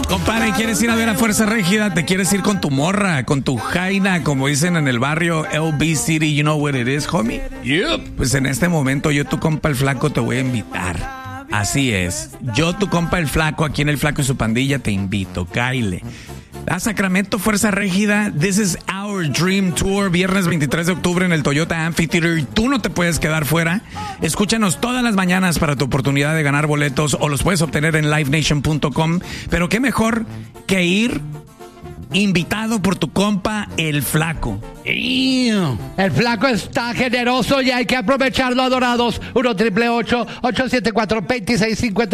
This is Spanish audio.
Compadre, ¿quieres ir a ver a Fuerza Régida? ¿Te quieres ir con tu morra, con tu jaina, como dicen en el barrio LB City? You know what it is, homie? Yep. Pues en este momento yo, tu compa el Flaco, te voy a invitar. Así es. Yo, tu compa el Flaco, aquí en el Flaco y su pandilla, te invito. Cáile. A Sacramento, Fuerza Régida. This is our dream tour. Viernes 23 de octubre en el Toyota Amphitheater. Tú no te puedes quedar fuera. Escúchanos todas las mañanas para tu oportunidad de ganar boletos, o los puedes obtener en livenation.com. Pero qué mejor que ir invitado por tu compa el Flaco. El Flaco está generoso y hay que aprovecharlo, adorados. 1-888-874-2650.